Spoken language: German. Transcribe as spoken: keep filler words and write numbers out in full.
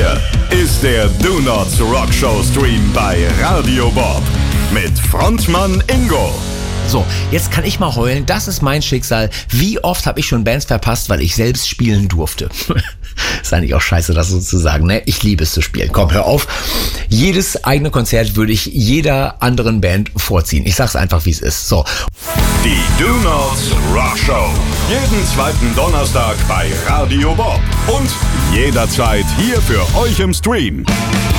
Hier ist der Do Nots Rock Show Stream bei Radio Bob mit Frontmann Ingo. So, jetzt kann ich mal heulen. Das ist mein Schicksal. Wie oft habe ich schon Bands verpasst, weil ich selbst spielen durfte? Ist eigentlich auch scheiße, das so zu sagen, ne? Ich liebe es zu spielen. Komm, hör auf. Jedes eigene Konzert würde ich jeder anderen Band vorziehen. Ich sag's einfach, wie es ist. So. Die Do Nots Rock Show. Jeden zweiten Donnerstag bei Radio Bob. Und jederzeit hier für euch im Stream.